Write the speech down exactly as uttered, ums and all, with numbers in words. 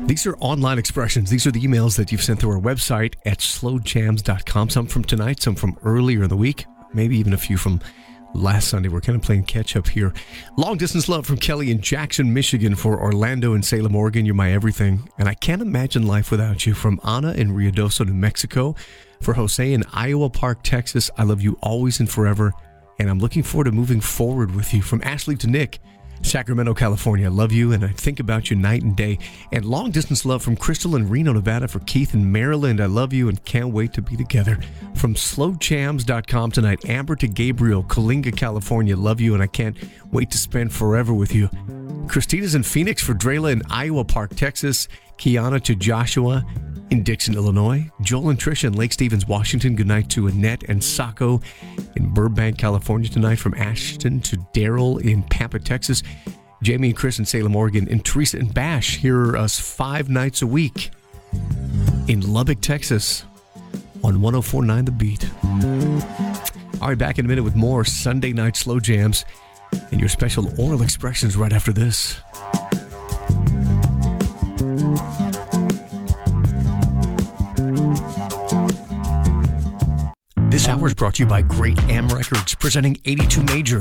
These are online expressions. These are the emails that you've sent through our website at slow jams dot com. Some from tonight, some from earlier in the week, maybe even a few from last Sunday. We're kind of playing catch up here. Long distance love from Kelly in Jackson, Michigan, for Orlando and Salem, Oregon. You're my everything, and I can't imagine life without you. From Ana in Ruidoso, New Mexico. For Jose in Iowa Park, Texas. I love you always and forever, and I'm looking forward to moving forward with you. From Ashley to Nick, Sacramento, California. I love you, and I think about you night and day. And long distance love from Crystal in Reno, Nevada. For Keith in Maryland, I love you and can't wait to be together. From slow jams dot com tonight, Amber to Gabriel, Kalinga, California. Love you, and I can't wait to spend forever with you. Christina's in Phoenix. For Drayla in Iowa Park, Texas. Kiana to Joshua in Dixon, Illinois. Joel and Tricia in Lake Stevens, Washington. Good night to Annette and Sacco in Burbank, California tonight. From Ashton to Daryl in Pampa, Texas. Jamie and Chris in Salem, Oregon. And Teresa and Bash hear us five nights a week in Lubbock, Texas on one oh four point nine The Beat. All right, back in a minute with more Sunday Night Slow Jams and your special oral expressions right after this. This hour is brought to you by Great Am Records, presenting eighty-two Major.